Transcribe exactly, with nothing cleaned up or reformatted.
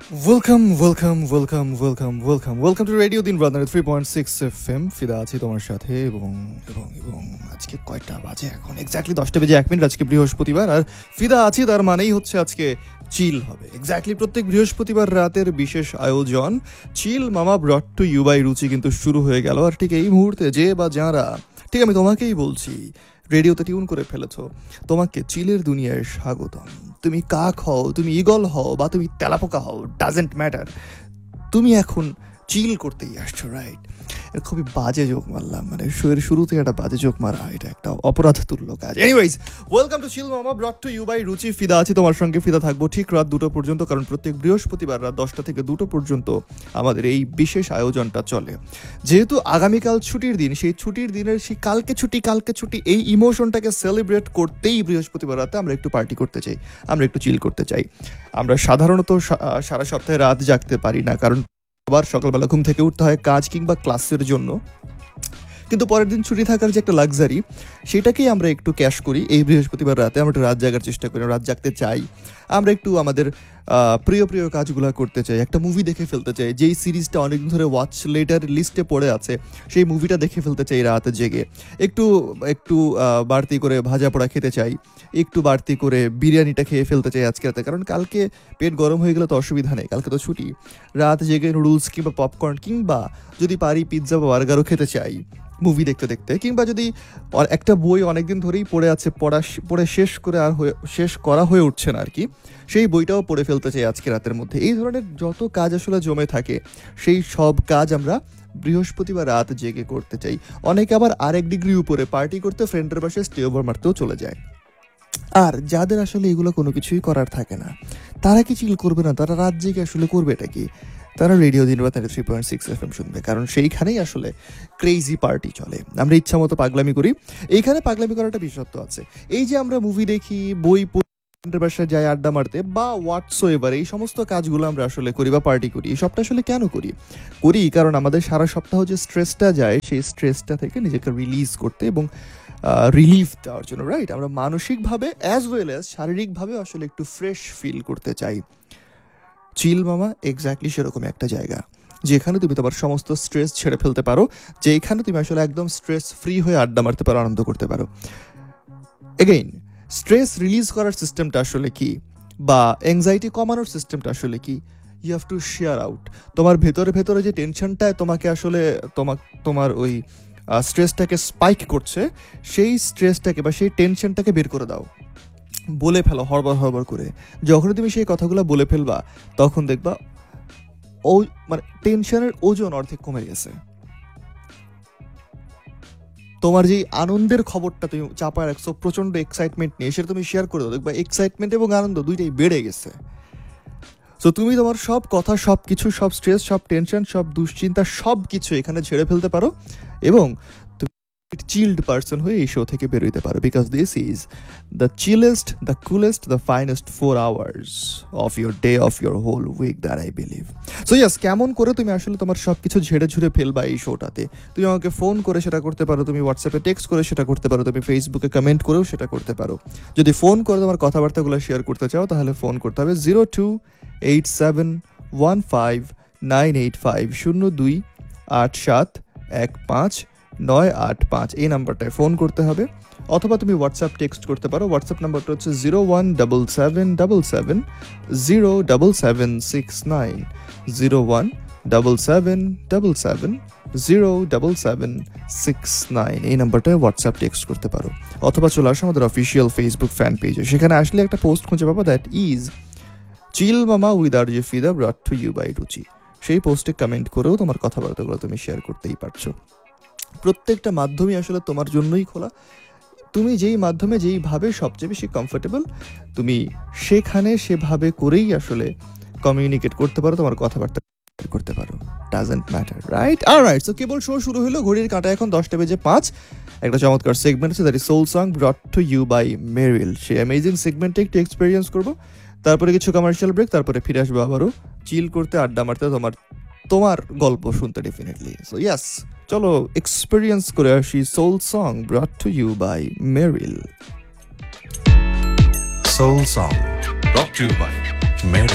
Welcome welcome welcome welcome welcome welcome to radio দিন রাত three point six F M. ফিদা আছি তোমার সাথে এবং এবং এবং আজকে কয়টা বাজে এখন? এক্স্যাক্টলি দশটা বেজে এক মিনিট। আজকে বৃহস্পতিবার আর ফিদা আছি তার মানেই হচ্ছে আজকে চিল হবে। এক্স্যাক্টলি প্রত্যেক বৃহস্পতিবার রাতের বিশেষ আয়োজন চিল মামা ব্রট টু ইউ বাই রুচি কিন্তু শুরু হয়ে গেল। আর ঠিক এই মুহূর্তে যে বা যারা, ঠিক আমি তোমাকেই বলছি, রেডিওতে টিউন করে ফেলেছো, তোমাকে চিলের দুনিয়ায় স্বাগতম। তুমি কাক হও, তুমি ইগল হও, বা তুমি তেলাপোকা হও, ডাজেন্ট ম্যাটার, তুমি এখন চিল করতেই আসছো, রাইট? এটা খুবই বাজে জোক মারলাম, মানে শোয়ের শুরুতে একটা বাজে জোক মারা এটা একটা অপরাধ তুল্য কাজ। এনিওয়েজ, ওয়েলকাম টু চিল মামা ব্রট টু ইউ বাই রুচি। ফিদা আছি তোমার সঙ্গে, ফিদা থাকবো ঠিক রাত দুটো পর্যন্ত, কারণ প্রত্যেক বৃহস্পতিবার রাত দশটা থেকে দুটো পর্যন্ত আমাদের এই বিশেষ আয়োজনটা চলে। যেহেতু আগামীকাল ছুটির দিন, সেই ছুটির দিনের সেই কালকে ছুটি কালকে ছুটি এই ইমোশনটাকে সেলিব্রেট করতেই বৃহস্পতিবার রাতে আমরা একটু পার্টি করতে চাই, আমরা একটু চিল করতে চাই। আমরা সাধারণত সারা সপ্তাহে রাত জাগতে পারি না, কারণ আবার সকালবেলা ঘুম থেকে উঠতে হয় কাজ কিংবা ক্লাসের জন্য। কিন্তু পরের দিন ছুটি থাকার যে একটা লাক্সারি, সেটাকেই আমরা একটু ক্যাশ করি এই বৃহস্পতিবার রাতে। আমরা একটু রাত জাগার চেষ্টা করি, রাত জাগতে চাই, আমরা একটু আমাদের প্রিয় প্রিয় কাজগুলো করতে চাই, একটা মুভি দেখে ফেলতে চাই। যেই সিরিজটা অনেকদিন ধরে ওয়াচ লেটার লিস্টে পড়ে আছে, সেই মুভিটা দেখে ফেলতে চাই রাত জেগে। একটু একটু বাড়তি করে ভাজা পোড়া খেতে চাই, একটু বাড়তি করে বিরিয়ানিটা খেয়ে ফেলতে চাই আজকে রাতে, কারণ কালকে পেট গরম হয়ে গেলে তো অসুবিধা নেই, কালকে তো ছুটি। রাত জেগে নুডলস কিংবা পপকর্ন কিংবা যদি পারি পিৎজা বা বার্গারও খেতে চাই মুভি দেখতে দেখতে, কিংবা যদি একটা বই অনেকদিন ধরেই পড়ে আছে, পড়া পড়ে শেষ করে আর হয়ে শেষ করা হয়ে উঠছে না আর কি, সেই বইটাও পড়ে ফেলতে চাই আজকে রাতের মধ্যে। এই ধরনের যত কাজ আসলে জমে থাকে, সেই সব কাজ আমরা বৃহস্পতিবার রাত জেগে করতে চাই। অনেকে আবার আরেক ডিগ্রি উপরে পার্টি করতে ফ্রেন্ডের বাসায় স্টে ওভার মারতেও চলে যায়। আর যাদের আসলে এগুলো কোনো কিছুই করার থাকে না, তারা কি চিল করবে না? তারা রাত জেগে আসলে করবে এটা কি? তারা রেডিও দিন রাত three point six F M শুনবে, কারণ সেইখানেই আসলে ক্রেজি পার্টি চলে। আমরা ইচ্ছা মতো পাগলামি করি, এইখানে পাগলামি করাটা বিশেষত্ব আছে। এই যে আমরা মুভি দেখি, বই পড়ি, বাসায় যাই আড্ডা মারতে বা হোয়াটসো এবার, এই সমস্ত কাজগুলো আমরা আসলে করি বা পার্টি করি, এই সবটা আসলে কেন করি? করি কারণ আমাদের সারা সপ্তাহ যে স্ট্রেসটা যায়, সেই স্ট্রেসটা থেকে নিজেকে রিলিজ করতে এবং রিলিফ দেওয়ার জন্য, রাইট? আমরা মানসিকভাবে অ্যাজ ওয়েল অ্যাজ শারীরিকভাবে আসলে একটু ফ্রেশ ফিল করতে চাই। চিল মামা এক্স্যাক্টলি সেরকম একটা জায়গা যেখানে তুমি তোমার সমস্ত স্ট্রেস ছেড়ে ফেলতে পারো, যেখানে তুমি আসলে একদম স্ট্রেস ফ্রি হয়ে আড্ডা মারতে পারো, আনন্দ করতে পারো। এগেইন, স্ট্রেস রিলিজ করার সিস্টেমটা আসলে কি, বা অ্যাংজাইটি কমানোর সিস্টেমটা আসলে কি? You have to share out. তোমার ভেতরে ভেতরে যে টেনশনটায় তোমাকে আসলে তোমার তোমার ওই স্ট্রেসটাকে স্পাইক করছে, সেই স্ট্রেসটাকে বা সেই টেনশনটাকে বের করে দাও, বলে ফেলো হড়বড় হড়বড় করে। যখনই তুমি সেই কথাগুলো বলে ফেলবা, তখন দেখবা ও মানে টেনশনের ওজন অর্ধেক কমে গেছে। তোমার যে আনন্দের খবরটা তুমি চাপা রাখছো প্রচন্ড এক্সাইটমেন্ট নিয়ে, সেটা তুমি শেয়ার করে দাও, দেখবা এক্সাইটমেন্ট এবং আনন্দ দুইটাই বেড়ে গেছে। সো তুমি তোমার সব কথা, সব কিছু, সব স্ট্রেস, সব টেনশন, সব দুশ্চিন্তা, সব কিছু এখানে ঝেড়ে ফেলতে পারো এবং চিল্ড পার্সন হয়ে এই শো থেকে বেরোতে পারো, because this is the চিলেস্ট, the coolest, the finest four hours of your day, of your whole week, that I believe. So ইয়াস, কেমন করে তুমি আসলে তোমার সব কিছু ঝেড়ে ঝুড়ে ফেলবা এই শোটাতে? তুমি আমাকে ফোন করে সেটা করতে পারো, তুমি হোয়াটসঅ্যাপে টেক্সট করে সেটা করতে পারো, তুমি ফেসবুকে কমেন্ট করেও সেটা করতে পারো। যদি ফোন করে তোমার কথাবার্তাগুলো শেয়ার করতে চাও, তাহলে ফোন করতে হবে zero two eight seven one five nine eight five শূন্য দুই আট সাত এক পাঁচ নয় আট পাঁচ, এই নাম্বারটায় ফোন করতে হবে। অথবা তুমি হোয়াটসঅ্যাপ টেক্সট করতে পারো, হোয়াটসঅ্যাপ নাম্বারটা হচ্ছে zero one double seven double seven zero double seven six nine, zero one double seven double seven zero double seven six nine, এই নাম্বারটায় হোয়াটসঅ্যাপ টেক্সট করতে পারো। অথবা চলে আসো আমাদের অফিসিয়াল ফেসবুক ফ্যান পেজে, সেখানে আসলে একটা পোস্ট খুঁজে পাবো, দ্যাট ইজ চিল মামা with R J Fida ব্রট to you by রুচি। সেই পোস্টে কমেন্ট করেও তোমার কথাবার্তাগুলো তুমি শেয়ার করতেই পারছো। প্রত্যেকটা মাধ্যমই আসলে তোমার জন্যই খোলা। তুমি যেই মাধ্যমে যেইভাবে সবচেয়ে বেশি কমফোর্টেবল, তুমি সেখানে সেভাবে করেই আসলে কমিউনিকেট করতে পারো, তোমার কথাবার্তা করতে পারো, doesn't matter, right? Alright, so cable show শুরু হলো, ঘড়ির কাঁটা এখন দশটা বেজে পাঁচ। একটা চমৎকার সেগমেন্ট আছে, that is soul song ব্রট to you by মেরিল। সেই অ্যামেজিং সেগমেন্টে একটু এক্সপিরিয়েন্স করবো, তারপরে কিছু কমার্শিয়াল ব্রেক, তারপরে ফিরে আসবো আবারও চিল করতে, আড্ডা মারতে, তোমার তোমার গল্প শুনতে ডেফিনেটলি। সো ইয়াস, চলো এক্সপিরিয়েন্স করে আসি soul song ব্রট to you by marine. Soul Song brought to you by